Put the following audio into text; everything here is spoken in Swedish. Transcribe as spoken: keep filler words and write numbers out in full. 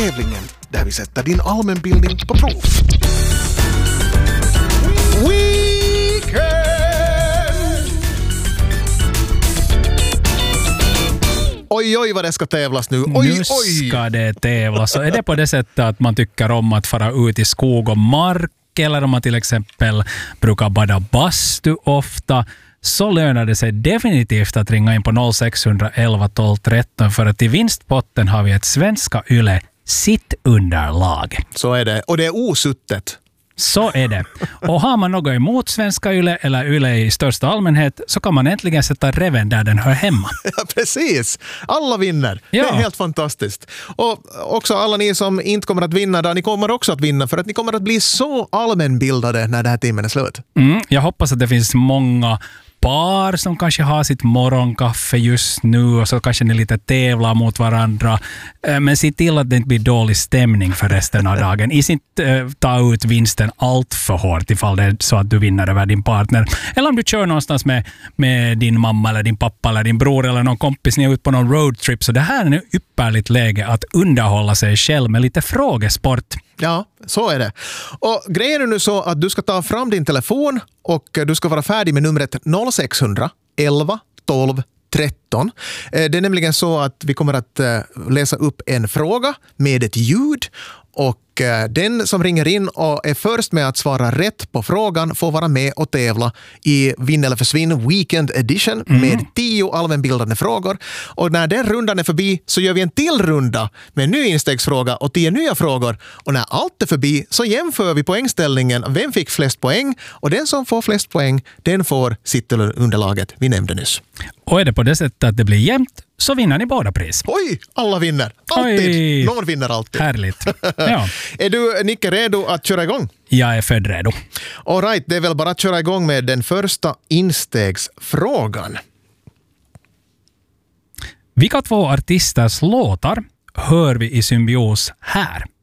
tävlingen där vi sätter din allmänbildning på prov. Weekend! Oj, oj, vad det ska tävlas nu. Oj, nu oj. ska det tävlas. Så är det på det sättet att man tycker om att fara ut i skog och mark, eller om man till exempel brukar bada bastu ofta, så lönar det sig definitivt att ringa in på noll sex ett ett tolv tretton, för att i vinstpotten har vi ett Svenska Yle sittunderlag. Så är det. Och det är osuttet. Så är det. Och har man något emot Svenska Yle eller Yle i största allmänhet, så kan man äntligen sätta reven där den hör hemma. Ja, precis. Alla vinner. Ja. Det är helt fantastiskt. Och också alla ni som inte kommer att vinna där, ni kommer också att vinna för att ni kommer att bli så allmänbildade när det här timmen är slut. Mm, jag hoppas att det finns många par som kanske har sitt morgonkaffe just nu och så kanske ni lite tävlar mot varandra. Men se till att det inte blir dålig stämning för resten av dagen. I sitt eh, ta ut vinsten allt för hårt ifall det är så att du vinner över din partner. Eller om du kör någonstans med, med din mamma eller din pappa eller din bror eller någon kompis, ni är ute på någon roadtrip. Så det här är nu ypperligt läge att underhålla sig själv med lite frågesport. Ja, så är det. Och grejen är nu så att du ska ta fram din telefon och du ska vara färdig med numret noll sex ett ett tolv tretton. Det är nämligen så att vi kommer att läsa upp en fråga med ett ljud, och den som ringer in och är först med att svara rätt på frågan får vara med och tävla i Vinn eller försvinn Weekend Edition med mm. tio allmänbildande frågor. Och när den rundan är förbi så gör vi en till runda med en ny instegsfråga och tio nya frågor. Och när allt är förbi så jämför vi poängställningen. Vem fick flest poäng? Och den som får flest poäng, den får sittunderlaget vi nämnde nyss. Och är det på det sättet att det blir jämnt, så vinner ni båda pris. Oj, alla vinner. Alltid. Oj. Någon vinner alltid. Härligt. Ja. Är du, Nicke, redo att köra igång? Jag är född redo. All right, det är väl bara att köra igång med den första instegsfrågan. Vilka två artisters låtar hör vi i symbios här?